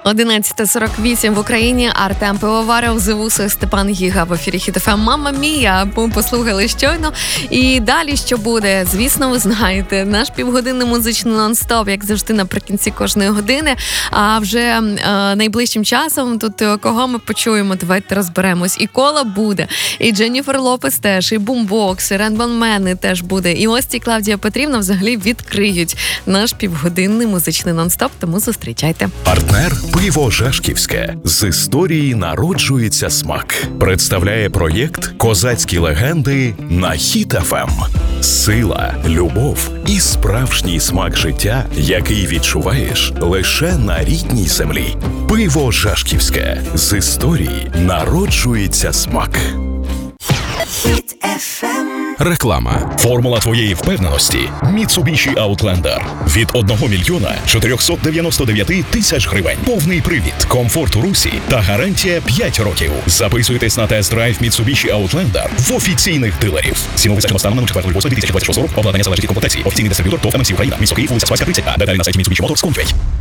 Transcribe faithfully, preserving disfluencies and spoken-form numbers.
одинадцята сорок вісім в Україні. Артем Пивоваров, Зевуса, Степан Гіга в ефірі Хіт еф ем. Мамма мія, ми послухали щойно. І далі що буде? Звісно, ви знаєте, наш півгодинний музичний нон-стоп, як завжди, наприкінці кожної години. А вже е, найближчим часом тут кого ми почуємо, давайте розберемось. І Кола буде, і Дженніфер Лопес теж, і Бумбокс, і Ренбон Мени теж буде. І Ості, Клавдія Петрівна взагалі відкриють наш півгодинний музичний нон-стоп, тому зустрічайте. Партнер «Пиво Жашківське». З історії народжується смак. Представляє проєкт «Козацькі легенди» на Хіт еф ем. Сила, любов і справжній смак життя, який відчуваєш лише на рідній землі. Пиво Жашківське. З історії народжується смак. Хіт еф ем. Реклама. Формула твоєї впевненості – Mitsubishi Outlander. Від одного мільйона чотирьохсот дев'яносто дев'ять тисяч гривень. Повний привід, комфорт у русі та гарантія п'ять років. Записуйтесь на тест-драйв Mitsubishi Outlander в офіційних дилерів. Ціну визначено станом на четвертого лютого дві тисячі двадцять шостого року. Обладнання залежить від комплектації. Офіційний дистриб'ютор ТОВ ем ес і Україна. Місто Київ, вулиця Спаська, тридцять А. Деталі на сайті Mitsubishi Motors точка ком.